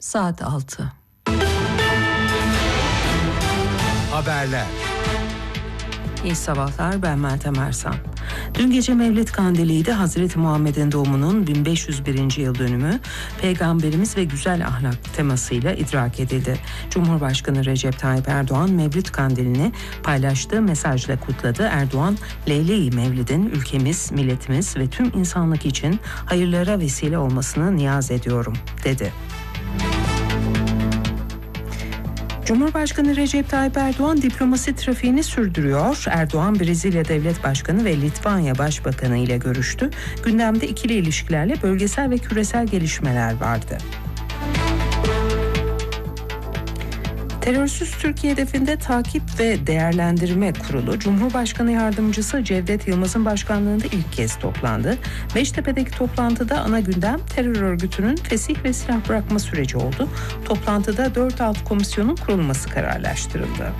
Saat 6. Haberler. İyi sabahlar, ben Meltem Ersan. Dün gece Mevlid Kandili'ydi. Hazreti Muhammed'in doğumunun 1501. yıl dönümü Peygamberimiz ve güzel ahlak temasıyla idrak edildi. Cumhurbaşkanı Recep Tayyip Erdoğan Mevlid Kandili'ni paylaştığı mesajla kutladı. Erdoğan, Leyle-i Mevlid'in ülkemiz, milletimiz ve tüm insanlık için hayırlara vesile olmasını niyaz ediyorum, dedi. Cumhurbaşkanı Recep Tayyip Erdoğan diplomasi trafiğini sürdürüyor. Erdoğan, Brezilya Devlet Başkanı ve Litvanya Başbakanı ile görüştü. Gündemde ikili ilişkilerle bölgesel ve küresel gelişmeler vardı. Terörsüz Türkiye hedefinde takip ve değerlendirme kurulu Cumhurbaşkanı Yardımcısı Cevdet Yılmaz'ın başkanlığında ilk kez toplandı. Beştepe'deki toplantıda ana gündem terör örgütünün fesih ve silah bırakma süreci oldu. Toplantıda 4 alt komisyonun kurulması kararlaştırıldı.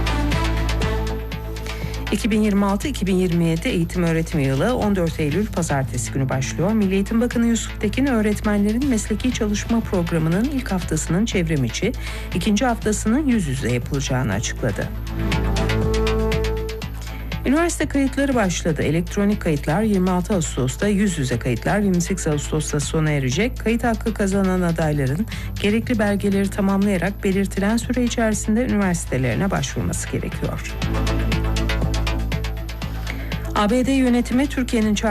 2026-2027 eğitim öğretim yılı 14 Eylül Pazartesi günü başlıyor. Milli Eğitim Bakanı Yusuf Tekin, öğretmenlerin mesleki çalışma programının ilk haftasının çevrim içi, ikinci haftasının yüz yüze yapılacağını açıkladı. Üniversite kayıtları başladı. Elektronik kayıtlar 26 Ağustos'ta, yüz yüze kayıtlar 28 Ağustos'ta sona erecek. Kayıt hakkı kazanan adayların gerekli belgeleri tamamlayarak belirtilen süre içerisinde üniversitelerine başvurması gerekiyor. ABD yönetimi Türkiye'nin